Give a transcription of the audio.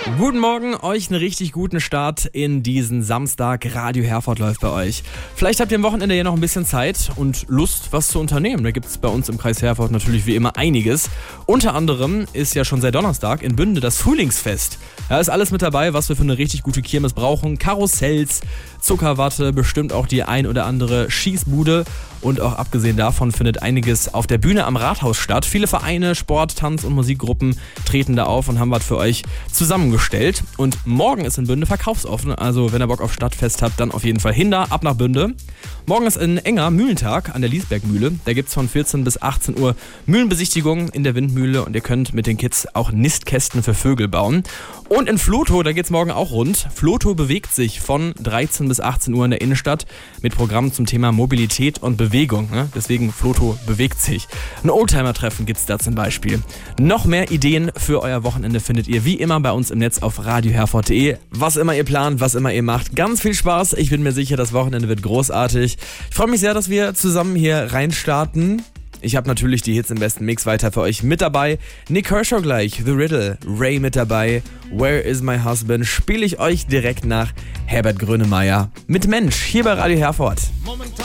Guten Morgen, euch einen richtig guten Start in diesen Samstag. Radio Herford läuft bei euch. Vielleicht habt ihr am Wochenende ja noch ein bisschen Zeit und Lust, was zu unternehmen. Da gibt es bei uns im Kreis Herford natürlich wie immer einiges. Unter anderem ist ja schon seit Donnerstag in Bünde das Frühlingsfest. Da ist alles mit dabei, was wir für eine richtig gute Kirmes brauchen. Karussells, Zuckerwatte, bestimmt auch die ein oder andere Schießbude. Und auch abgesehen davon findet einiges auf der Bühne am Rathaus statt. Viele Vereine, Sport-, Tanz- und Musikgruppen treten da auf und haben was für euch zusammengestellt. Und morgen ist in Bünde verkaufsoffen, also wenn ihr Bock auf Stadtfest habt, dann auf jeden Fall ab nach Bünde. Morgen ist ein enger Mühlentag an der Liesbergmühle. Da gibt es von 14 bis 18 Uhr Mühlenbesichtigungen in der Windmühle und ihr könnt mit den Kids auch Nistkästen für Vögel bauen. Und in Flotow, da geht es morgen auch rund. Flotow bewegt sich von 13 bis 18 Uhr in der Innenstadt mit Programmen zum Thema Mobilität und Bewegung. Ne? Deswegen Flotow bewegt sich. Ein Oldtimer-Treffen gibt es da zum Beispiel. Noch mehr Ideen für euer Wochenende findet ihr wie immer bei uns im Netz auf radioherford.de. Was immer ihr plant, was immer ihr macht, ganz viel Spaß. Ich bin mir sicher, das Wochenende wird großartig. Ich freue mich sehr, dass wir zusammen hier reinstarten. Ich habe natürlich die Hits im besten Mix weiter für euch mit dabei. Nick Kershaw gleich, The Riddle, Ray mit dabei. Where is my husband? Spiele ich euch direkt nach Herbert Grönemeyer mit Mensch hier bei Radio Herford.